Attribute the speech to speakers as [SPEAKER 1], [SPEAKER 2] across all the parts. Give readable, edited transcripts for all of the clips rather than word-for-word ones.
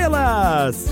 [SPEAKER 1] estrelas.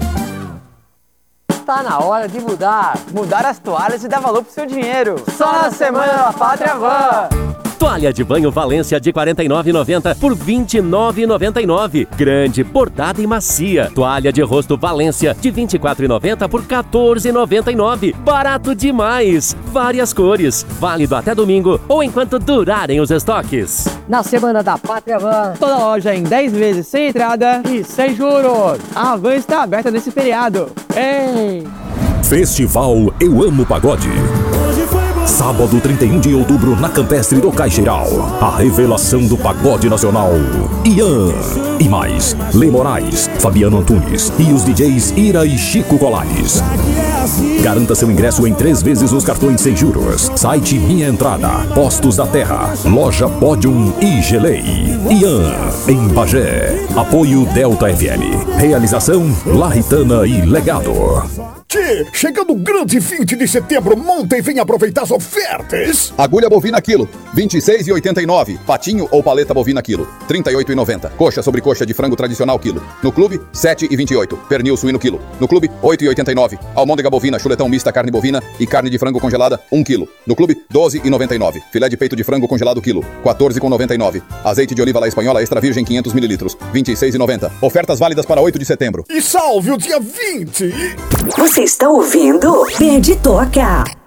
[SPEAKER 2] Tá na hora de mudar
[SPEAKER 3] as toalhas e dar valor pro seu dinheiro.
[SPEAKER 2] Só na Semana da Pátria Van.
[SPEAKER 1] Toalha de banho Valência de R$ 49,90 por R$ 29,99. Grande, bordada e macia. Toalha de rosto Valência de R$ 24,90 por R$ 14,99. Barato demais. Várias cores. Válido até domingo ou enquanto durarem os estoques.
[SPEAKER 2] Na Semana da Pátria Van.
[SPEAKER 3] Toda loja em 10 vezes sem entrada
[SPEAKER 2] E sem juros.
[SPEAKER 3] A Van está aberta nesse feriado. Ei!
[SPEAKER 4] Festival Eu Amo Pagode. Sábado 31 de outubro na Campestre do Caixeiral. A revelação do pagode nacional. Ian. E mais, Lê Moraes, Fabiano Antunes e os DJs Ira e Chico Colares. Garanta seu ingresso em 3 vezes nos cartões sem juros. Site Minha Entrada, Postos da Terra, Loja Podium e Gelei. Ian, em Bagé. Apoio Delta FM. Realização Larritana e Legado.
[SPEAKER 5] Tchê, chegando o grande 20 de setembro, monta e vem aproveitar as ofertas.
[SPEAKER 6] Agulha bovina quilo, R$ 26,89. Patinho ou paleta bovina quilo, R$ 38,90. Coxa sobre coxa de frango tradicional quilo. No clube, R$ 7,28. Pernil suíno quilo. No clube, R$ 8,89. Almôndega bovina, chuletão mista, carne bovina e carne de frango congelada, 1 quilo. No clube, R$ 12,99. Filé de peito de frango congelado quilo, R$ 14,99. Azeite de oliva La Espanhola extra virgem 500 ml, R$ 26,90. Ofertas válidas para 8 de setembro.
[SPEAKER 5] E salve o dia 20!
[SPEAKER 7] Você está ouvindo Perde Toca.